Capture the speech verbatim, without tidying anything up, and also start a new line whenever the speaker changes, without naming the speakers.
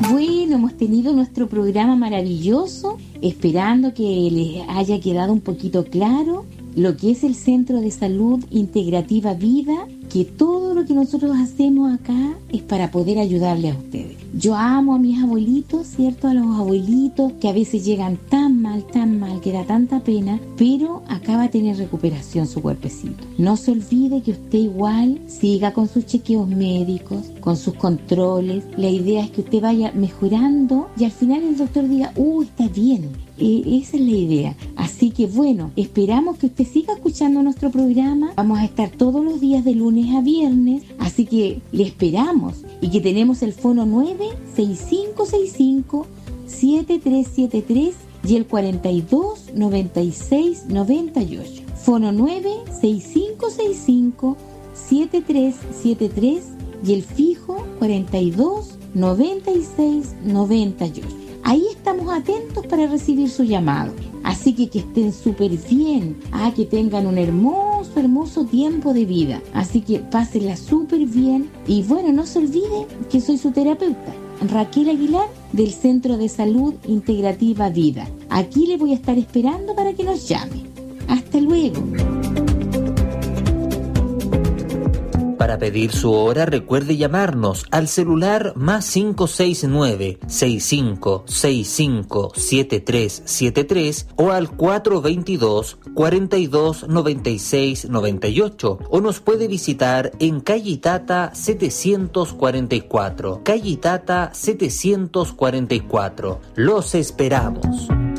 Bueno, hemos tenido nuestro programa maravilloso, esperando que les haya quedado un poquito claro lo que es el Centro de Salud Integrativa Vida, que todo lo que nosotros hacemos acá es para poder ayudarle a ustedes. Yo amo a mis abuelitos, ¿cierto? A los abuelitos que a veces llegan tan mal, tan mal, que da tanta pena, pero acá va a tener recuperación su cuerpecito. No se olvide que usted igual siga con sus chequeos médicos, con sus controles. La idea es que usted vaya mejorando y al final el doctor diga, ¡uh, está bien! Eh, esa es la idea. Así que bueno, esperamos que usted siga escuchando nuestro programa. Vamos a estar todos los días de lunes a viernes, así que le esperamos. Y que tenemos el fono nueve seis cinco seis cinco siete tres siete tres y el cuarenta y dos noventa y seis noventa y ocho. Fono nueve seis cinco seis cinco siete tres siete tres y el fijo cuarenta y dos noventa y seis noventa y ocho. Ahí estamos atentos para recibir su llamado. Así que que estén súper bien. Ah, que tengan un hermoso, hermoso tiempo de vida. Así que pásenla súper bien. Y bueno, no se olvide que soy su terapeuta, Raquel Aguilar, del Centro de Salud Integrativa Vida. Aquí le voy a estar esperando para que nos llame. Hasta luego.
Para pedir su hora, recuerde llamarnos al celular más cinco seis nueve, seis cinco seis cinco, siete tres siete tres o al cuatro dos dos, cuarenta y dos noventa y seis noventa y ocho, o nos puede visitar en calle Itata setecientos cuarenta y cuatro, calle Itata setecientos cuarenta y cuatro. Los esperamos.